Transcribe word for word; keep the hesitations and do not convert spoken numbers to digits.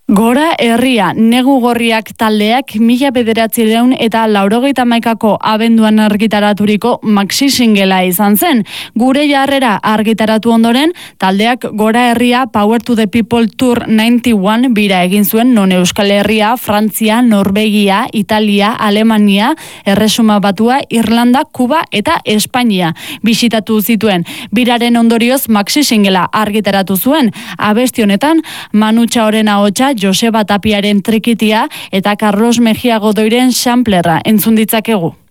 Gora herria, negu gorriak taldeak mila bederatziehun eta laurogeita hamaikako abenduan argitaraturiko maxi singela izan zen. Gure jarrera argitaratu ondoren, taldeak Gora herria Power to the People Tour ninety one bira egin zuen non Euskal Herria, Frantzia, Norvegia, Italia, Alemania, Erresuma Batua, Irlanda, Kuba eta Espainia bisitatu zituen. Biraren ondorioz maxi singela argitaratu zuen. Abesti honetan Manu Txaoren ahotsa, Joseba Tapiaren trikitia eta Carlos Mejia Godoiren samplerra entzun ditzakegu.